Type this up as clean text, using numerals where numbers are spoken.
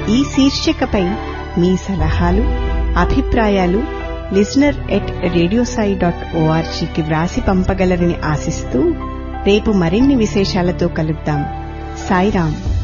ఈ శీర్షికపై మీ సలహాలు, అభిప్రాయాలు listener@radiosai.org వ్రాసి పంపగలరని ఆశిస్తూ రేపు మరిన్ని విశేషాలతో కలుద్దాం. సాయిరాం.